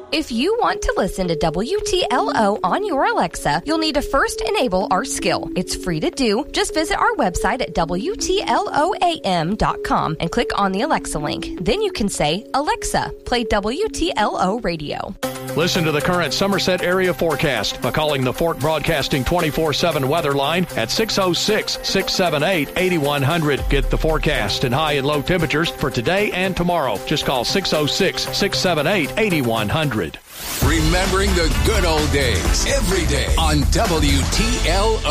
If you want to listen to WTLO on your Alexa, you'll need to first enable our skill. It's free to do. Just visit our website at WTLOAM.com and click on the Alexa link. Then you can say, Alexa, play WTLO radio. Listen to the current Somerset area forecast by calling the Fort Broadcasting 24/7 weather line at 606-678-8100. Get the forecast and high and low temperatures for today and tomorrow. Just call 606-678-8100. Remembering the good old days every day on WTLO.